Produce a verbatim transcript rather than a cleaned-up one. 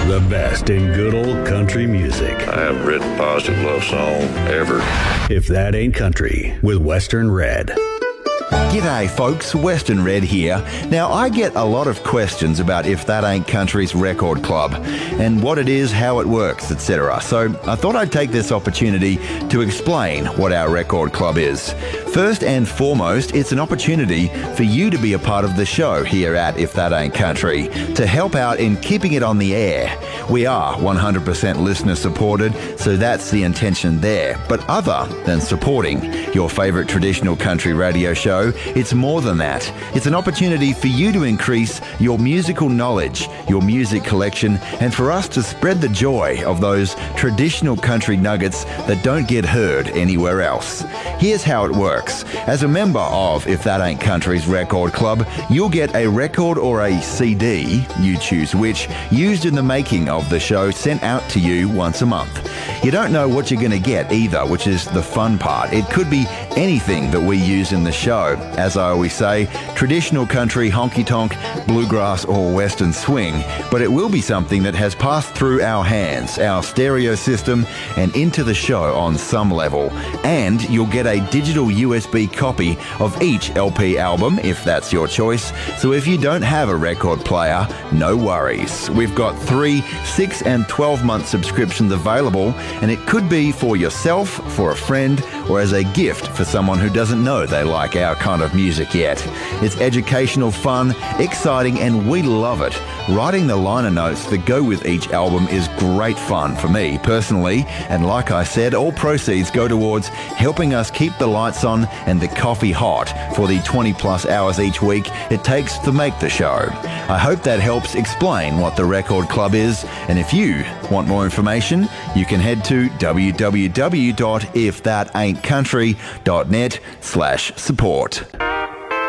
The best in good old country music. I haven't written a positive love song ever. If That Ain't Country with Western Red. G'day folks, Western Red here. Now I get a lot of questions about If That Ain't Country's record club and what it is, how it works, et cetera. So I thought I'd take this opportunity to explain what our record club is. First and foremost, it's an opportunity for you to be a part of the show here at If That Ain't Country, to help out in keeping it on the air. We are one hundred percent listener supported, so that's the intention there. But other than supporting your favourite traditional country radio show, it's more than that. It's an opportunity for you to increase your musical knowledge, your music collection, and for us to spread the joy of those traditional country nuggets that don't get heard anywhere else. Here's how it works. As a member of If That Ain't Country's record club, you'll get a record or a C D, you choose which, used in the making of the show, sent out to you once a month. You don't know what you're going to get either, which is the fun part. It could be anything that we use in the show. As I always say, traditional country, honky-tonk, bluegrass or western swing, but it will be something that has passed through our hands, our stereo system, and into the show on some level. And you'll get a digital U S B copy of each L P album, if that's your choice. So if you don't have a record player, no worries. We've got three, six and twelve month subscriptions available, and it could be for yourself, for a friend, or as a gift for someone who doesn't know they like our kind of music yet. It's educational, fun, exciting, and we love it. Writing the liner notes that go with each album is great fun for me personally, and like I said, all proceeds go towards helping us keep the lights on and the coffee hot for the twenty plus hours each week it takes to make the show. I hope that helps explain what the record club is, and if you want more information, you can head to w w w dot if that ain't country dot net slash support.